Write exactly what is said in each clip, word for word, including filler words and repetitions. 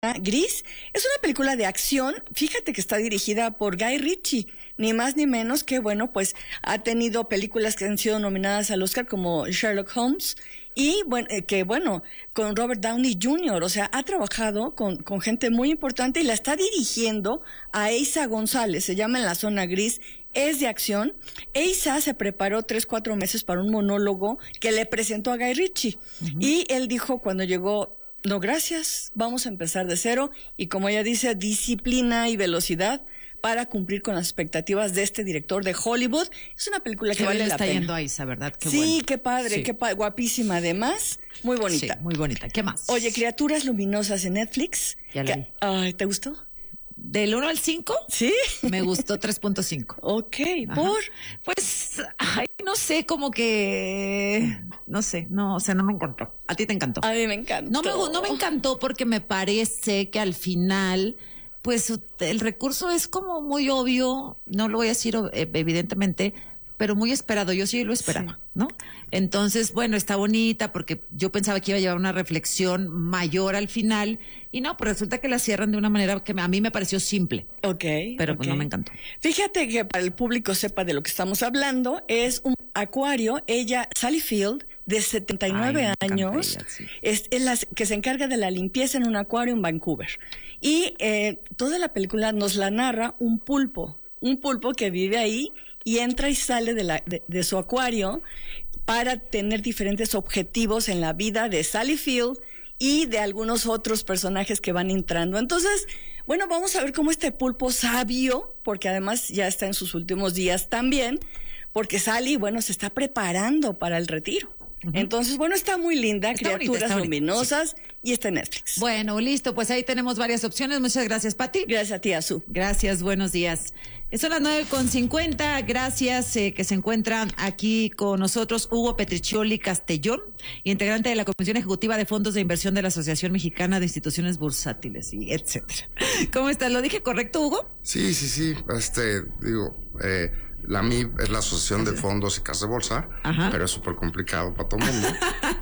llama Gris. Es una película de acción. Fíjate que está dirigida por Guy Ritchie, ni más ni menos que, bueno, pues ha tenido películas que han sido nominadas al Oscar como Sherlock Holmes y, bueno, eh, que, bueno, con Robert Downey junior O sea, ha trabajado con, con gente muy importante y la está dirigiendo a Eiza González. Se llama En la zona gris. Es de acción. Eiza se preparó tres, cuatro meses para un monólogo que le presentó a Guy Ritchie. Uh-huh. Y él dijo cuando llegó, no, gracias, vamos a empezar de cero. Y como ella dice, disciplina y velocidad para cumplir con las expectativas de este director de Hollywood. Es una película que qué vale la está pena. Yendo a Eiza, ¿verdad? Qué sí, bueno. qué padre, sí. qué pa- guapísima además. Muy bonita. Sí, muy bonita. ¿Qué más? Oye, Criaturas Luminosas en Netflix. Ya la vi. Que, ay, ¿te gustó? ¿Del uno al cinco? Sí. Me gustó tres punto cinco. Ok, Ajá. ¿por? Pues, ay, no sé, como que, no sé, no, o sea, no me encantó. ¿A ti te encantó? A mí me encantó. No me, no me encantó porque me parece que al final, pues, el recurso es como muy obvio, no lo voy a decir evidentemente, pero muy esperado, yo sí lo esperaba, sí. ¿no? Entonces, bueno, está bonita porque yo pensaba que iba a llevar una reflexión mayor al final y no, pues resulta que la cierran de una manera que a mí me pareció simple. Ok. Pero okay. pues no me encantó. Fíjate que para el público sepa de lo que estamos hablando, es un acuario, ella, Sally Field, de setenta y nueve Ay, años, ella, sí. es, es la que se encarga de la limpieza en un acuario en Vancouver. Y eh, toda la película nos la narra un pulpo, un pulpo que vive ahí y entra y sale de, la, de, de su acuario para tener diferentes objetivos en la vida de Sally Field y de algunos otros personajes que van entrando. Entonces, bueno, vamos a ver cómo este pulpo sabio, porque además ya está en sus últimos días también, porque Sally, bueno, se está preparando para el retiro. Uh-huh. Entonces, bueno, está muy linda, está Criaturas bonita, Luminosas, sí. y está en Netflix. Bueno, listo, pues ahí tenemos varias opciones. Muchas gracias, Pati. Gracias a ti, Azú. Gracias, buenos días. Son las nueve con cincuenta, gracias eh, que se encuentran aquí con nosotros Hugo Petriccioli Castellón, integrante de la Comisión Ejecutiva de Fondos de Inversión de la Asociación Mexicana de Instituciones Bursátiles, y etcétera. ¿Cómo estás? ¿Lo dije correcto, Hugo? Sí, sí, sí, este, digo, eh, la M I B es la Asociación de Fondos y Casas de Bolsa, Ajá. pero es súper complicado para todo el mundo.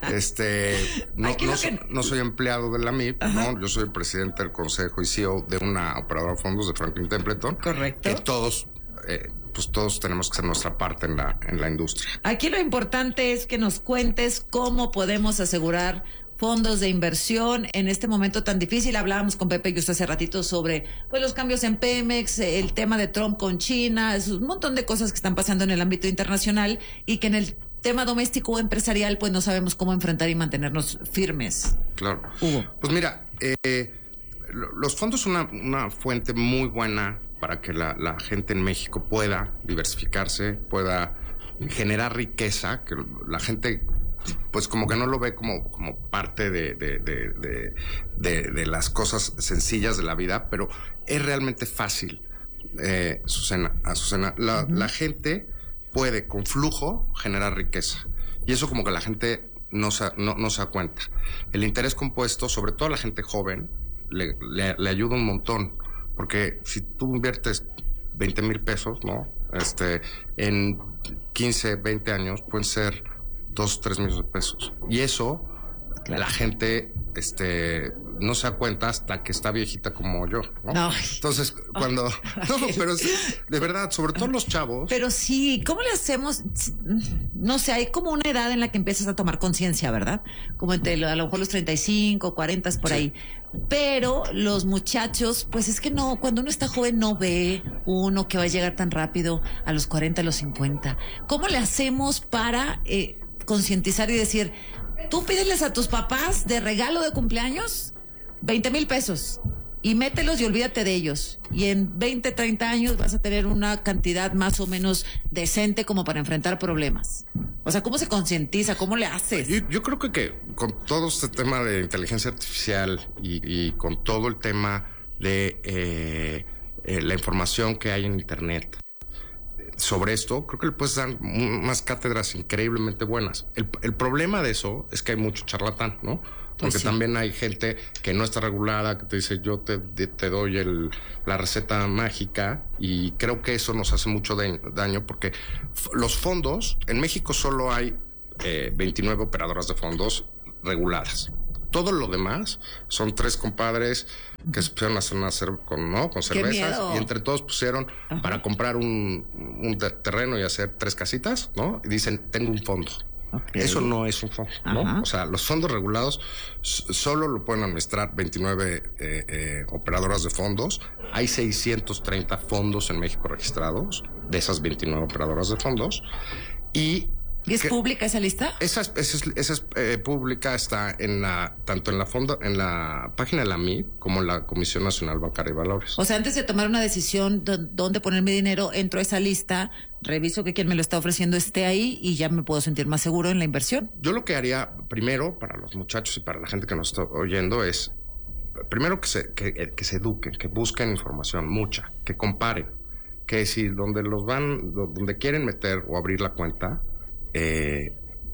este, no, no, que... so, no soy empleado de la M I B, Ajá. no, yo soy el presidente del consejo y C E O de una operadora de fondos de Franklin Templeton. Correcto. Que todos, eh, pues todos tenemos que hacer nuestra parte en la, en la industria. Aquí lo importante es que nos cuentes cómo podemos asegurar fondos de inversión en este momento tan difícil. Hablábamos con Pepe y usted hace ratito sobre pues los cambios en Pemex, el tema de Trump con China, es un montón de cosas que están pasando en el ámbito internacional y que en el tema doméstico o empresarial pues no sabemos cómo enfrentar y mantenernos firmes. Claro. Hugo. Pues mira, eh, los fondos son una, una fuente muy buena para que la, la gente en México pueda diversificarse, pueda generar riqueza, que la gente pues como que no lo ve como, como parte de, de, de, de, de, de las cosas sencillas de la vida, pero es realmente fácil, eh, Azucena, Azucena. La, uh-huh. la gente puede con flujo generar riqueza y eso como que la gente no se, no, no se da cuenta. El interés compuesto, sobre todo a la gente joven, le, le, le ayuda un montón, porque si tú inviertes veinte mil pesos, ¿no? Este, en quince, veinte años pueden ser dos, tres millones de pesos. Y eso, claro. la gente, este, no se da cuenta hasta que está viejita como yo, ¿no? no. Entonces, cuando, no, pero sí, de verdad, sobre todo los chavos. Pero sí, ¿cómo le hacemos? No sé, hay como una edad en la que empiezas a tomar conciencia, ¿verdad? Como entre a lo mejor los treinta y cinco, cuarenta por sí. ahí. Pero los muchachos, pues es que no, cuando uno está joven no ve uno que va a llegar tan rápido a los cuarenta, a los cincuenta. ¿Cómo le hacemos para eh, concientizar y decir, tú pídeles a tus papás de regalo de cumpleaños veinte mil pesos y mételos y olvídate de ellos? Y en veinte, treinta años vas a tener una cantidad más o menos decente como para enfrentar problemas. O sea, ¿cómo se concientiza? ¿Cómo le haces? Yo, yo creo que, que con todo este tema de inteligencia artificial y, y con todo el tema de eh, eh, la información que hay en Internet sobre esto, creo que le puedes dar unas cátedras increíblemente buenas. El, el problema de eso es que hay mucho charlatán, ¿no? Porque pues sí. también hay gente que no está regulada, que te dice yo te, te doy el, la receta mágica, y creo que eso nos hace mucho de, daño porque f- los fondos, en México solo hay eh, veintinueve operadoras de fondos reguladas. Todo lo demás son tres compadres que se pusieron a hacer una cer- con, ¿no? con cervezas y entre todos pusieron Ajá. para comprar un, un terreno y hacer tres casitas, ¿no? Y dicen, tengo un fondo. Okay. Eso no es un fondo, ¿no? Ajá. O sea, los fondos regulados solo lo pueden administrar veintinueve eh, eh, operadoras de fondos. Hay seiscientos treinta fondos en México registrados de esas veintinueve operadoras de fondos. Y ¿Y es pública esa lista? Esa es, esa es, esa es eh, pública, está en la tanto en la fondo, en la página de la M I B como en la Comisión Nacional Bancaria y Valores. O sea, antes de tomar una decisión de dónde poner mi dinero, entro a esa lista, reviso que quien me lo está ofreciendo esté ahí y ya me puedo sentir más seguro en la inversión. Yo lo que haría primero para los muchachos y para la gente que nos está oyendo es primero que se que, que se eduquen, que busquen información mucha, que comparen, que si donde los van, donde quieren meter o abrir la cuenta Eh,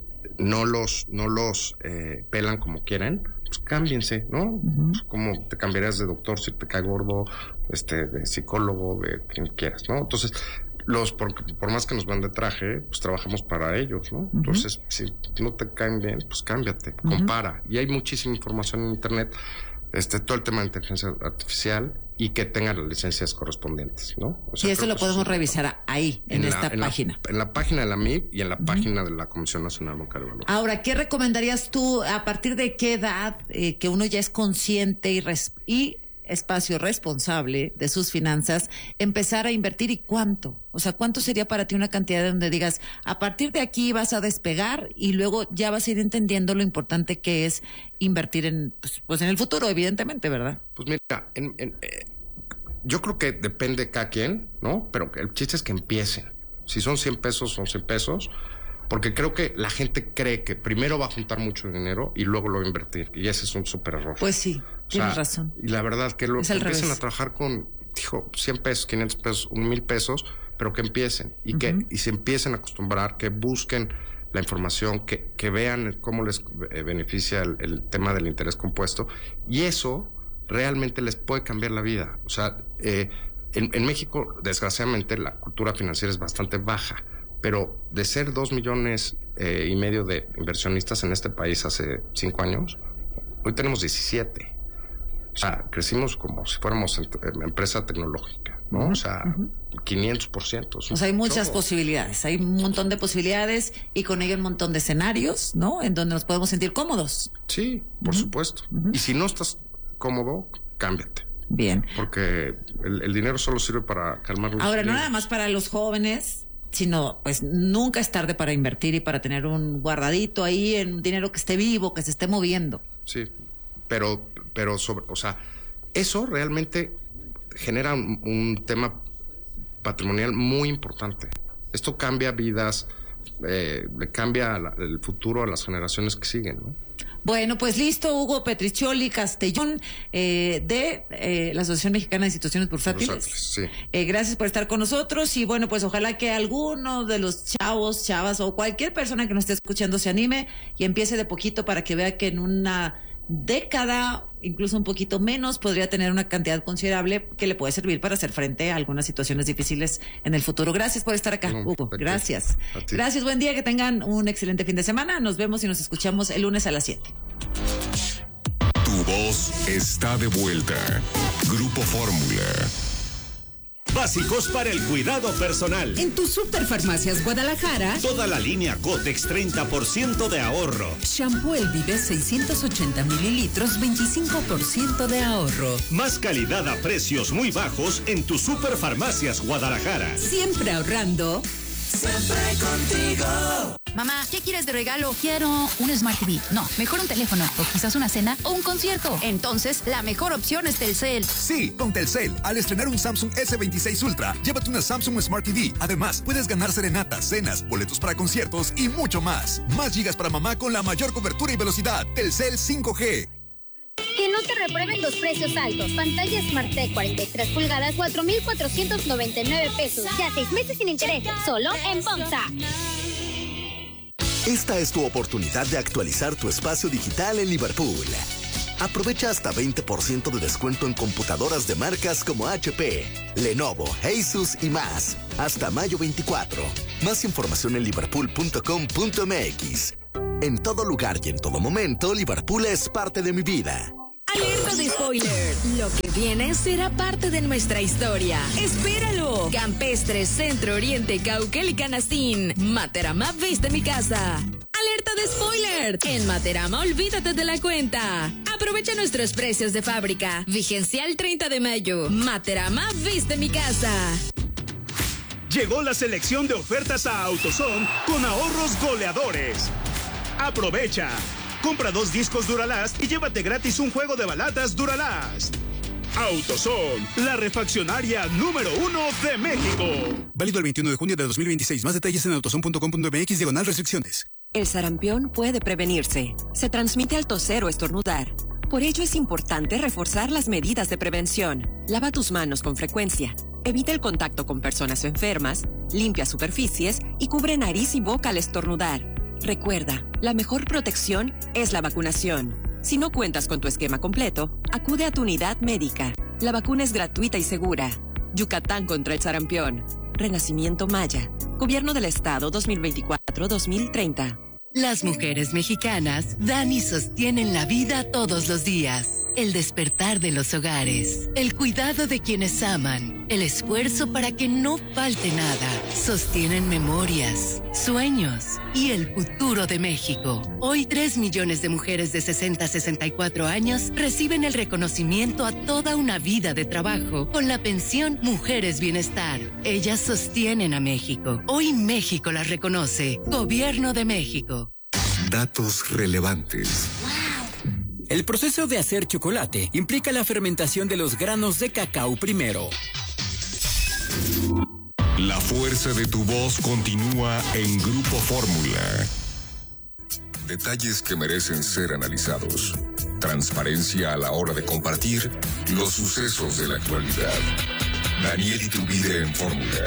no los no los eh, pelan como quieren, pues cámbiense, ¿no? Uh-huh. Pues como te cambiarías de doctor si te cae gordo, este, de psicólogo, de quien quieras, ¿no? Entonces, los por, por más que nos van de traje, pues trabajamos para ellos, ¿no? Uh-huh. Entonces, si no te caen bien, pues cámbiate, uh-huh. compara. Y hay muchísima información en internet, este, todo el tema de inteligencia artificial y que tengan las licencias correspondientes, ¿no? O sea, y eso lo podemos revisar ahí, en, en esta la, en página. La, en la página de la M I B y en la uh-huh. página de la Comisión Nacional Bancaria y Valores. Ahora, ¿qué recomendarías tú a partir de qué edad eh, que uno ya es consciente y, res- y espacio responsable de sus finanzas, empezar a invertir y cuánto? O sea, ¿cuánto sería para ti una cantidad donde digas, a partir de aquí vas a despegar y luego ya vas a ir entendiendo lo importante que es invertir en, pues, pues en el futuro, evidentemente, ¿verdad? Pues mira, en, en, eh, yo creo que depende de cada quien, ¿no? Pero el chiste es que empiecen. Si son cien pesos, son cien pesos. Porque creo que la gente cree que primero va a juntar mucho dinero y luego lo va a invertir. Y ese es un súper error. Pues sí, tienes o sea, razón. Y la verdad que lo, es que empiecen revés. a trabajar con, dijo, cien pesos, quinientos pesos, un mil pesos, pero que empiecen. Y uh-huh. que y se empiecen a acostumbrar, que busquen la información, que, que vean cómo les eh, beneficia el, el tema del interés compuesto. Y eso realmente les puede cambiar la vida. O sea, eh, en, en México, desgraciadamente, la cultura financiera es bastante baja. Pero de ser dos millones eh, y medio de inversionistas en este país hace cinco años, hoy tenemos diecisiete. O sea, crecimos como si fuéramos en, en empresa tecnológica, ¿no? O sea, uh-huh. quinientos por ciento. O sea, hay muchas chorro. posibilidades, hay un montón de posibilidades y con ello un montón de escenarios, ¿no? En donde nos podemos sentir cómodos. Sí, por uh-huh. supuesto. Uh-huh. Y si no estás cómodo, cámbiate. Bien. Porque el, el dinero solo sirve para calmar los Ahora, días. no nada más para los jóvenes, sino pues nunca es tarde para invertir y para tener un guardadito ahí en dinero que esté vivo, que se esté moviendo. Sí, pero, pero sobre, o sea, eso realmente genera un, un tema patrimonial muy importante. Esto cambia vidas, eh, le cambia la, el futuro a las generaciones que siguen, ¿no? Bueno, pues listo, Hugo Petriccioli Castellón, eh, de eh, la Asociación Mexicana de Instituciones Bursátiles. Sí. Eh, gracias por estar con nosotros y bueno, pues ojalá que alguno de los chavos, chavas o cualquier persona que nos esté escuchando se anime y empiece de poquito para que vea que en una década, incluso un poquito menos, podría tener una cantidad considerable que le puede servir para hacer frente a algunas situaciones difíciles en el futuro. Gracias por estar acá, no, Hugo. Gracias. Gracias, buen día, que tengan un excelente fin de semana. Nos vemos y nos escuchamos el lunes a las siete. Tu voz está de vuelta. Grupo Fórmula. Básicos para el cuidado personal. En tu Superfarmacias Guadalajara, toda la línea Cotex, treinta por ciento de ahorro. Shampoo El Vive seiscientos ochenta mililitros, veinticinco por ciento de ahorro. Más calidad a precios muy bajos en tu Superfarmacias Guadalajara. Siempre ahorrando. Siempre contigo. Mamá, ¿qué quieres de regalo? Quiero un Smart T V. No, mejor un teléfono, o quizás una cena o un concierto. Entonces, la mejor opción es Telcel. Sí, con Telcel, al estrenar un Samsung ese veintiséis Ultra, llévate una Samsung Smart T V. Además, puedes ganar serenatas, cenas, boletos para conciertos y mucho más. Más gigas para mamá con la mayor cobertura y velocidad. Telcel cinco G. Que no te reprueben los precios altos. Pantalla SmartTech cuarenta y tres pulgadas, cuatro mil cuatrocientos noventa y nueve pesos. Ya seis meses sin intereses, solo en Ponza. Esta es tu oportunidad de actualizar tu espacio digital en Liverpool. Aprovecha hasta veinte por ciento de descuento en computadoras de marcas como H P, Lenovo, Asus y más. Hasta mayo veinticuatro. Más información en liverpool punto com punto m x. En todo lugar y en todo momento, Liverpool es parte de mi vida. Alerta de spoiler. Lo que viene será parte de nuestra historia. ¡Espéralo! Campestre, Centro, Oriente, Cauquel y Canastín. Materama viste mi casa. Alerta de spoiler. En Materama olvídate de la cuenta. Aprovecha nuestros precios de fábrica. Vigencia el treinta de mayo. Materama viste mi casa. Llegó la selección de ofertas a AutoZone con ahorros goleadores. Aprovecha. Compra dos discos Duralast y llévate gratis un juego de balatas Duralast. AutoZone, la refaccionaria número uno de México. Válido el veintiuno de junio de dos mil veintiséis. Más detalles en autozone punto com punto m x diagonal restricciones. El sarampión puede prevenirse. Se transmite al toser o estornudar. Por ello es importante reforzar las medidas de prevención. Lava tus manos con frecuencia. Evita el contacto con personas enfermas. Limpia superficies y cubre nariz y boca al estornudar. Recuerda, la mejor protección es la vacunación. Si no cuentas con tu esquema completo, acude a tu unidad médica. La vacuna es gratuita y segura. Yucatán contra el sarampión. Renacimiento Maya. Gobierno del Estado dos mil veinticuatro a dos mil treinta. Las mujeres mexicanas dan y sostienen la vida todos los días. El despertar de los hogares, el cuidado de quienes aman, el esfuerzo para que no falte nada. Sostienen memorias, sueños y el futuro de México. Hoy tres millones de mujeres de sesenta a sesenta y cuatro años reciben el reconocimiento a toda una vida de trabajo con la pensión Mujeres Bienestar. Ellas sostienen a México. Hoy México las reconoce. Gobierno de México. Datos relevantes. El proceso de hacer chocolate implica la fermentación de los granos de cacao primero. La fuerza de tu voz continúa en Grupo Fórmula. Detalles que merecen ser analizados. Transparencia a la hora de compartir los sucesos de la actualidad. Daniel Iturbide en Fórmula.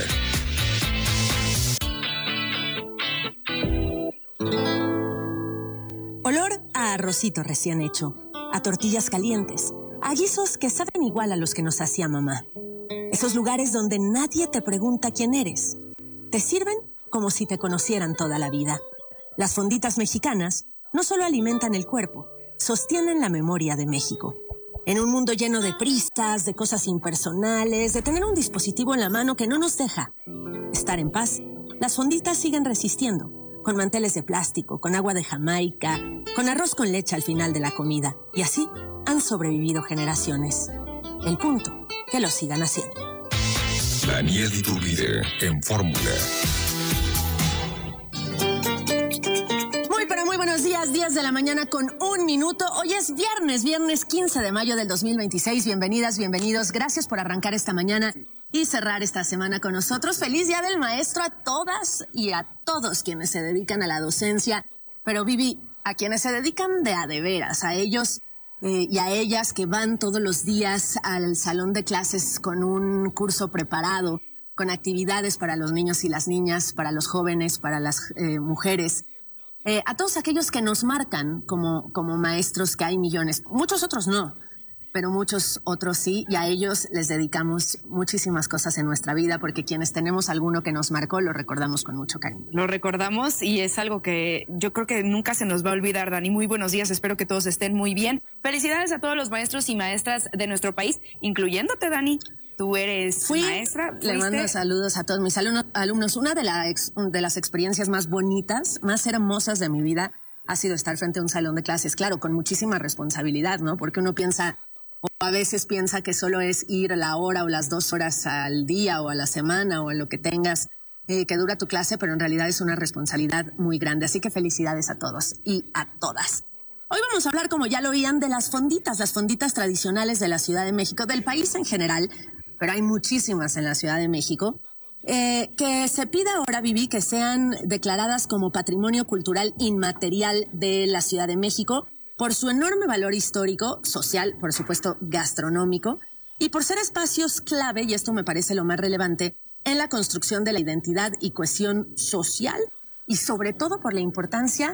Olor a arrocito recién hecho, a tortillas calientes, a guisos que saben igual a los que nos hacía mamá. Esos lugares donde nadie te pregunta quién eres. Te sirven como si te conocieran toda la vida. Las fonditas mexicanas no solo alimentan el cuerpo, sostienen la memoria de México. En un mundo lleno de prisas, de cosas impersonales, de tener un dispositivo en la mano que no nos deja estar en paz, las fonditas siguen resistiendo. Con manteles de plástico, con agua de Jamaica, con arroz con leche al final de la comida. Y así han sobrevivido generaciones. El punto, que lo sigan haciendo. Daniel Iturbide en Fórmula. Muy, pero muy buenos días, diez de la mañana con un minuto. Hoy es viernes, viernes quince de mayo del dos mil veintiséis. Bienvenidas, bienvenidos. Gracias por arrancar esta mañana y cerrar esta semana con nosotros. Feliz Día del Maestro a todas y a todos quienes se dedican a la docencia. Pero Vivi, a quienes se dedican de a de veras, a ellos eh, y a ellas que van todos los días al salón de clases con un curso preparado, con actividades para los niños y las niñas, para los jóvenes, para las eh, mujeres. Eh, a todos aquellos que nos marcan como, como maestros, que hay millones, muchos otros no, pero muchos otros sí, y a ellos les dedicamos muchísimas cosas en nuestra vida, porque quienes tenemos alguno que nos marcó, lo recordamos con mucho cariño. Lo recordamos y es algo que yo creo que nunca se nos va a olvidar, Dani. Muy buenos días, espero que todos estén muy bien. Felicidades a todos los maestros y maestras de nuestro país, incluyéndote, Dani. Tú eres Fui, maestra. ¿Fuiste? Le mando saludos a todos mis alumnos. alumnos. Una de, la ex, de las experiencias más bonitas, más hermosas de mi vida ha sido estar frente a un salón de clases. Claro, con muchísima responsabilidad, ¿no? Porque uno piensa, o a veces piensa que solo es ir la hora o las dos horas al día o a la semana o en lo que tengas eh, que dura tu clase, pero en realidad es una responsabilidad muy grande. Así que felicidades a todos y a todas. Hoy vamos a hablar, como ya lo oían, de las fonditas, las fonditas tradicionales de la Ciudad de México, del país en general, pero hay muchísimas en la Ciudad de México, eh, que se pide ahora, Vivi, que sean declaradas como Patrimonio Cultural Inmaterial de la Ciudad de México por su enorme valor histórico, social, por supuesto gastronómico, y por ser espacios clave, y esto me parece lo más relevante, en la construcción de la identidad y cohesión social, y sobre todo por la importancia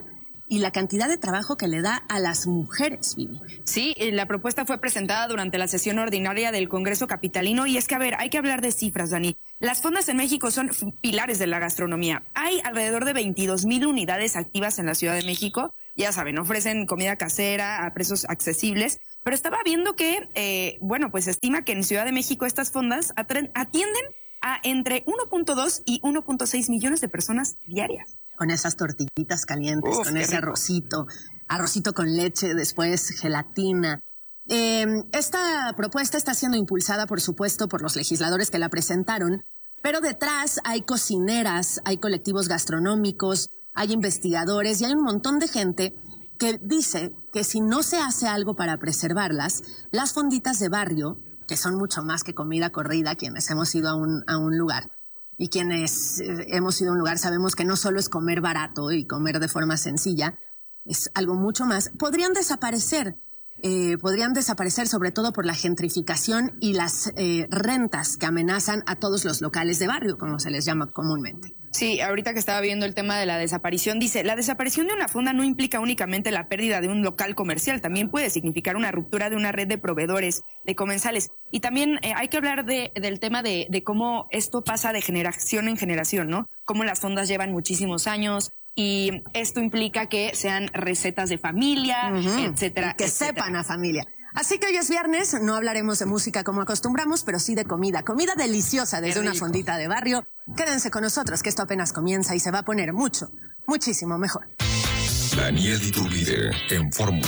y la cantidad de trabajo que le da a las mujeres, Vivi. Sí, la propuesta fue presentada durante la sesión ordinaria del Congreso Capitalino y es que, a ver, hay que hablar de cifras, Dani. Las fondas en México son pilares de la gastronomía. Hay alrededor de veintidós mil unidades activas en la Ciudad de México. Ya saben, ofrecen comida casera a precios accesibles, pero estaba viendo que, eh, bueno, pues se estima que en Ciudad de México estas fondas atienden a entre uno punto dos y uno punto seis millones de personas diarias. Con esas tortillitas calientes, Uf, con ese rico. arrocito, arrocito con leche, después gelatina. Eh, esta propuesta está siendo impulsada, por supuesto, por los legisladores que la presentaron, pero detrás hay cocineras, hay colectivos gastronómicos, hay investigadores y hay un montón de gente que dice que si no se hace algo para preservarlas, las fonditas de barrio, que son mucho más que comida corrida, quienes hemos ido a un, a un lugar, y quienes eh, hemos ido a un lugar sabemos que no solo es comer barato y comer de forma sencilla, es algo mucho más, podrían desaparecer. Eh, podrían desaparecer sobre todo por la gentrificación y las eh, rentas que amenazan a todos los locales de barrio, como se les llama comúnmente. Sí, ahorita que estaba viendo el tema de la desaparición, dice, la desaparición de una fonda no implica únicamente la pérdida de un local comercial, también puede significar una ruptura de una red de proveedores, de comensales. Y también eh, hay que hablar de, del tema de, de cómo esto pasa de generación en generación, ¿no? Cómo las fondas llevan muchísimos años y esto implica que sean recetas de familia, uh-huh. etcétera. Que etcétera. sepan a familia. Así que hoy es viernes, no hablaremos de música como acostumbramos, pero sí de comida. Comida deliciosa desde una fondita de barrio. Quédense con nosotros que esto apenas comienza y se va a poner mucho, muchísimo mejor. Daniel Iturbide en Fórmula.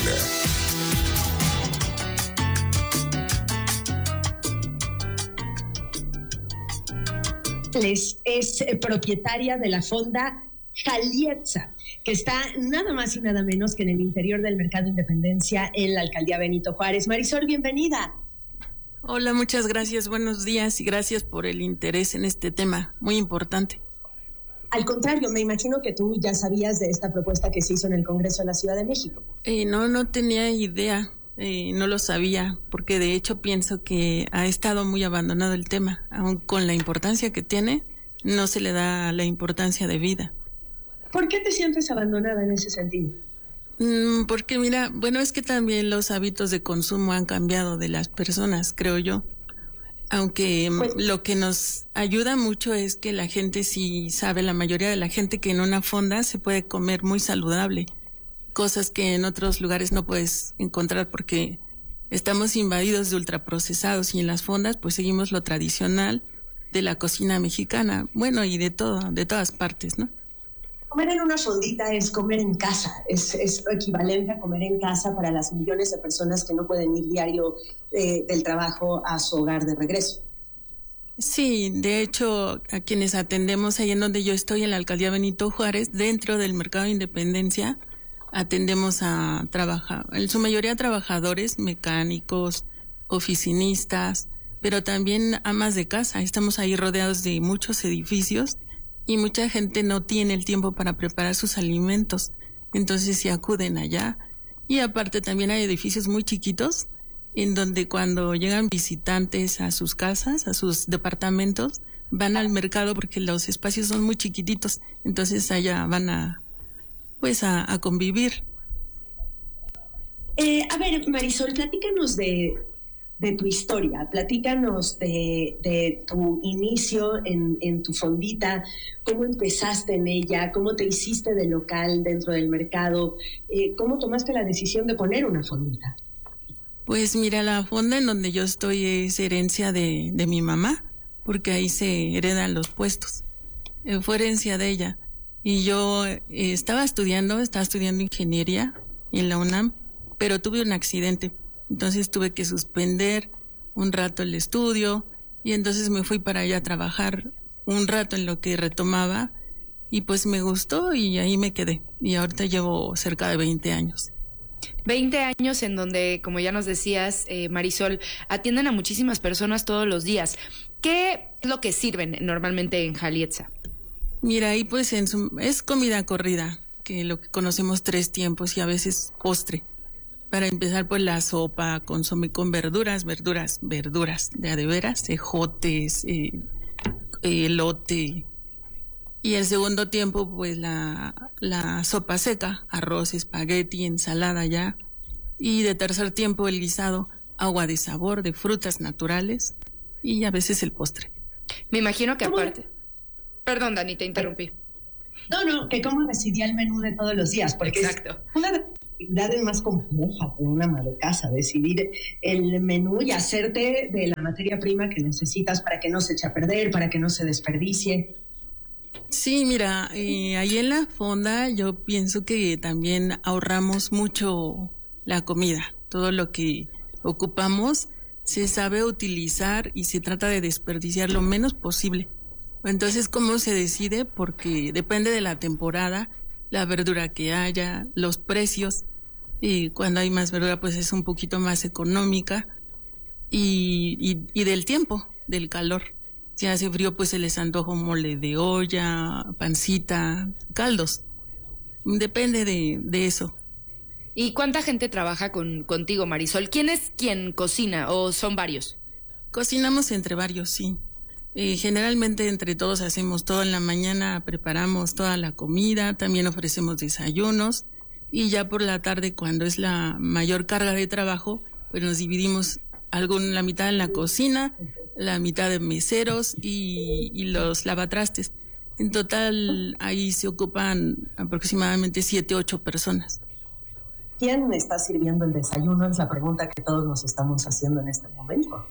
Es, es propietaria de la fonda Jalietza, que está nada más y nada menos que en el interior del Mercado Independencia en la Alcaldía Benito Juárez. Marisol, bienvenida. Hola, muchas gracias, buenos días y gracias por el interés en este tema, muy importante. Al contrario, me imagino que tú ya sabías de esta propuesta que se hizo en el Congreso de la Ciudad de México. Eh, no, no tenía idea, eh, no lo sabía, porque de hecho pienso que ha estado muy abandonado el tema, aun con la importancia que tiene, no se le da la importancia de vida. ¿Por qué te sientes abandonada en ese sentido? Mm, porque mira, bueno, es que también los hábitos de consumo han cambiado de las personas, creo yo. Aunque pues, lo que nos ayuda mucho es que la gente sí sabe, la mayoría de la gente, que en una fonda se puede comer muy saludable. Cosas que en otros lugares no puedes encontrar porque estamos invadidos de ultraprocesados y en las fondas pues seguimos lo tradicional de la cocina mexicana. Bueno, y de todo, de todas partes, ¿no? Comer en una fondita es comer en casa, es, es equivalente a comer en casa para las millones de personas que no pueden ir diario eh, del trabajo a su hogar de regreso. Sí, de hecho, a quienes atendemos ahí en donde yo estoy, en la Alcaldía Benito Juárez, dentro del Mercado de Independencia, atendemos a trabajar, en su mayoría trabajadores, mecánicos, oficinistas, pero también amas de casa. Estamos ahí rodeados de muchos edificios y mucha gente no tiene el tiempo para preparar sus alimentos, entonces sí acuden allá. Y aparte también hay edificios muy chiquitos en donde cuando llegan visitantes a sus casas, a sus departamentos, van al mercado porque los espacios son muy chiquititos, entonces allá van a, pues a, a convivir. Eh, a ver, Marisol, platícanos de... de tu historia, platícanos de, de tu inicio en, en tu fondita, cómo empezaste en ella, cómo te hiciste de local dentro del mercado, eh, cómo tomaste la decisión de poner una fondita. Pues mira, la fonda en donde yo estoy es herencia de, de mi mamá, porque ahí se heredan los puestos, eh, fue herencia de ella. Y yo eh, estaba estudiando, estaba estudiando ingeniería en la UNAM, pero tuve un accidente. Entonces tuve que suspender un rato el estudio y entonces me fui para allá a trabajar un rato en lo que retomaba y pues me gustó y ahí me quedé. Y ahorita llevo cerca de veinte años. veinte años en donde, como ya nos decías, eh, Marisol, atienden a muchísimas personas todos los días. ¿Qué es lo que sirven normalmente en Jalietza? Mira, ahí pues en su, es comida corrida, que lo que conocemos tres tiempos y a veces postre. Para empezar, pues la sopa, consomé con verduras, verduras, verduras, de a de veras, ejotes, eh, elote, Y el segundo tiempo, pues la, la sopa seca, arroz, espagueti, ensalada ya. Y de tercer tiempo el guisado, agua de sabor, de frutas naturales y a veces el postre. Me imagino que aparte... Perdón, Dani, te interrumpí. No, no, que cómo decidía el menú de todos los días, porque Exacto. es una de las actividades más complejas de una ama de casa, decidir el menú y hacerte de la materia prima que necesitas para que no se eche a perder, para que no se desperdicie. Sí, mira, eh, ahí en la fonda yo pienso que también ahorramos mucho la comida. Todo lo que ocupamos se sabe utilizar y se trata de desperdiciar lo menos posible. Entonces, ¿cómo se decide? Porque depende de la temporada, la verdura que haya, los precios. Y cuando hay más verdura, pues es un poquito más económica. Y, y, y del tiempo, del calor. Si hace frío, pues se les antoja un mole de olla, pancita, caldos. Depende de, de eso. ¿Y cuánta gente trabaja con, contigo, Marisol? ¿Quién es quien cocina o son varios? Cocinamos entre varios, sí. Eh, generalmente entre todos hacemos todo en la mañana, preparamos toda la comida, también ofrecemos desayunos y ya por la tarde, cuando es la mayor carga de trabajo, pues nos dividimos algún, la mitad en la cocina, la mitad de meseros y, y los lavatrastes. En total ahí se ocupan aproximadamente siete, ocho personas. ¿Quién me está sirviendo el desayuno? Es la pregunta que todos nos estamos haciendo en este momento.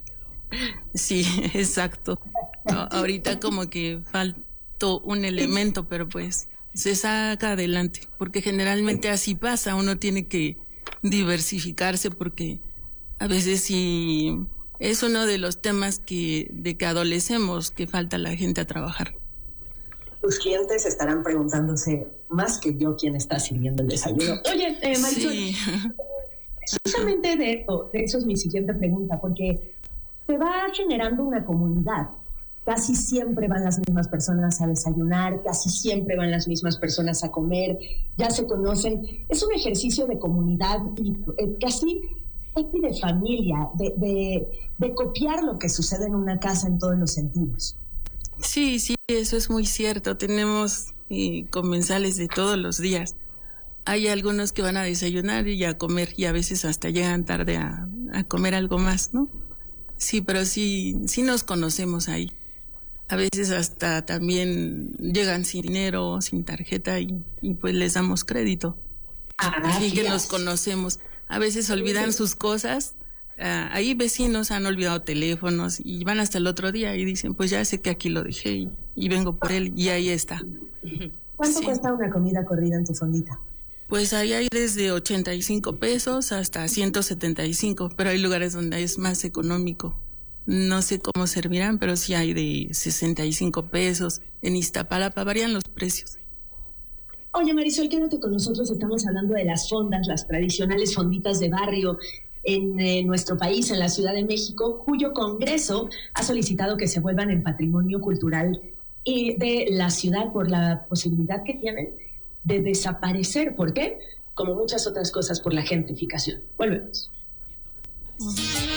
Sí, exacto. No, ahorita como que faltó un elemento, pero pues se saca adelante, porque generalmente así pasa, uno tiene que diversificarse porque a veces sí es uno de los temas que de que adolecemos, que falta la gente a trabajar. Tus clientes estarán preguntándose más que yo quién está sirviendo el desayuno. Oye, eh, Marisol, sí. Justamente de eso, de eso es mi siguiente pregunta, porque se va generando una comunidad. Casi siempre van las mismas personas a desayunar, casi siempre van las mismas personas a comer, ya se conocen. Es un ejercicio de comunidad y eh, casi, casi de familia, de, de, de copiar lo que sucede en una casa en todos los sentidos. Sí, sí, eso es muy cierto. Tenemos eh, comensales de todos los días. Hay algunos que van a desayunar y a comer y a veces hasta llegan tarde a, a comer algo más, ¿no? Sí, pero sí, sí nos conocemos ahí. A veces hasta también llegan sin dinero, sin tarjeta y, y pues les damos crédito. Ah, Así que nos conocemos. A veces olvidan sus cosas. Uh, ahí vecinos han olvidado teléfonos y van hasta el otro día y dicen, pues ya sé que aquí lo dejé y, y vengo por él y ahí está. ¿Cuánto Sí. cuesta una comida corrida en tu fondita? Pues ahí hay desde ochenta y cinco pesos hasta ciento setenta y cinco, pero hay lugares donde es más económico. No sé cómo servirán, pero sí hay de sesenta y cinco pesos. En Iztapalapa varían los precios. Oye, Marisol, quédate con nosotros. Estamos hablando de las fondas, las tradicionales fonditas de barrio en eh, nuestro país, en la Ciudad de México, cuyo Congreso ha solicitado que se vuelvan en patrimonio cultural eh, de la ciudad por la posibilidad que tienen de desaparecer. ¿Por qué? Como muchas otras cosas, por la gentrificación. Volvemos. Uh-huh.